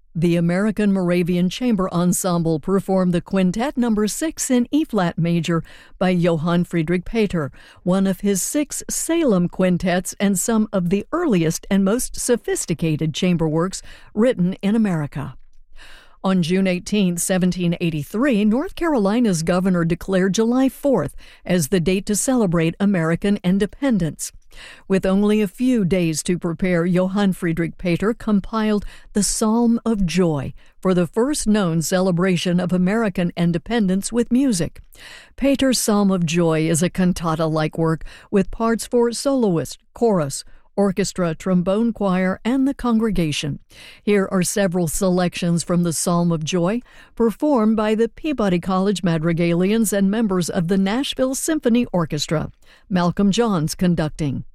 The American Moravian Chamber Ensemble performed the Quintet No. 6 in E-flat major by Johann Friedrich Peter, one of his 6 Salem quintets and some of the earliest and most sophisticated chamber works written in America. On June 18, 1783, North Carolina's governor declared July 4th as the date to celebrate American independence. With only a few days to prepare, Johann Friedrich Peter compiled the Psalm of Joy for the first known celebration of American independence with music. Peter's Psalm of Joy is a cantata-like work with parts for soloist, chorus, orchestra, trombone choir, and the congregation. Here are several selections from the Psalm of Joy, performed by the Peabody College Madrigalians and members of the Nashville Symphony Orchestra. Malcolm Johns conducting.